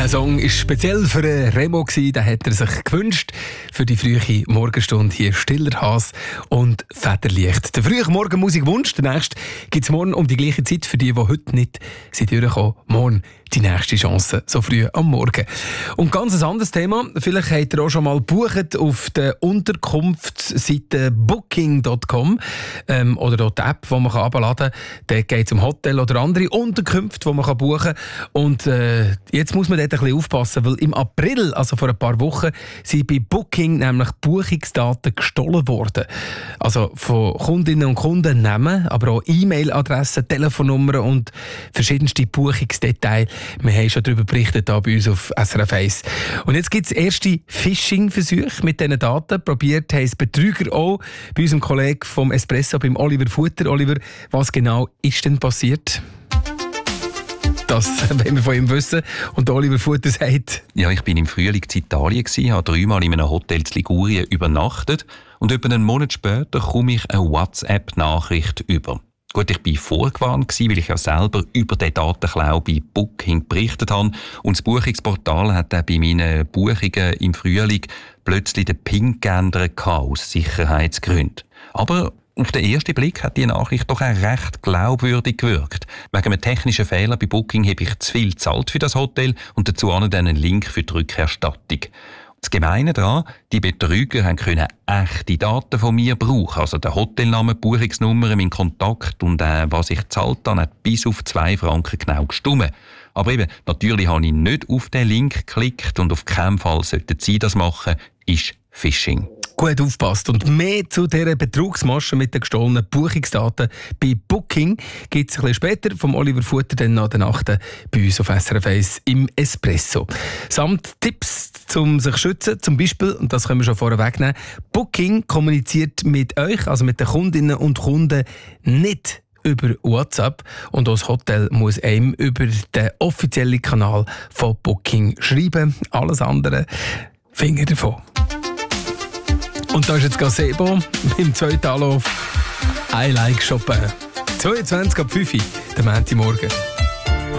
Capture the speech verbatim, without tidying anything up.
Der Song war speziell für Remo, den hat er sich gewünscht. Für die frühe Morgenstunde hier Stiller Has und Federlicht. Der frühe Morgenmusikwunsch, der nächste gibt es morgen um die gleiche Zeit für die, die heute nicht sind durchgekommen. Morgen die nächste Chance, so früh am Morgen. Und ganz ein anderes Thema. Vielleicht habt ihr auch schon mal gebucht auf der Unterkunftsseite booking Punkt com ähm, oder dort die App, die man herunterladen kann. Dort geht es um Hotel oder andere Unterkünfte, die man buchen kann. Und äh, jetzt muss man dort ein bisschen aufpassen, weil im April, also vor ein paar Wochen, sind bei Booking nämlich Buchungsdaten gestohlen worden. Also von Kundinnen und Kunden Namen, aber auch E-Mail-Adressen, Telefonnummern und verschiedenste Buchungsdetails. Wir haben schon darüber berichtet hier bei uns auf S R F eins. Und jetzt gibt es erste Phishing-Versuche mit diesen Daten. Probiert haben es Betrüger auch bei unserem Kollegen vom Espresso, beim Oliver Futter. Oliver, was genau ist denn passiert? Das wollen wir von ihm wissen. Und Oliver Futter sagt: Ja, ich bin im Frühling in Italien, habe dreimal in einem Hotel in Ligurien übernachtet und etwa einen Monat später komme ich eine WhatsApp-Nachricht über. Gut, ich war vorgewarnt, weil ich ja selber über den Datenklau bei Booking berichtet habe. Und das Buchungsportal hat auch bei meinen Buchungen im Frühling plötzlich den PIN geändert aus Sicherheitsgründen. Aber auf den ersten Blick hat die Nachricht doch auch recht glaubwürdig gewirkt. Wegen einem technischen Fehler bei Booking habe ich zu viel gezahlt für das Hotel und dazu auch noch einen Link für die Rückerstattung. Das Gemeine daran, die Betrüger können echte Daten von mir brauchen, also den Hotelnamen, Buchungsnummer, meinen Kontakt und äh, was ich gezahlt habe, hat bis auf zwei Franken genau gestimmt. Aber eben, natürlich habe ich nicht auf den Link geklickt und auf keinen Fall sollten Sie das machen, ist Phishing. Gut aufpasst. Und mehr zu dieser Betrugsmasche mit den gestohlenen Buchungsdaten bei Booking gibt es ein bisschen später vom Oliver Futter dann nach der Nacht bei uns auf S R F eins im Espresso. Samt Tipps, um sich zu schützen, zum Beispiel, und das können wir schon vorher wegnehmen, Booking kommuniziert mit euch, also mit den Kundinnen und Kunden, nicht über WhatsApp, und das Hotel muss einem über den offiziellen Kanal von Booking schreiben. Alles andere, Finger davon. Und da ist jetzt Gazebo im zweiten Anlauf I Like Chopin. zweiundzwanzig ab fünf Uhr, der Montagmorgen.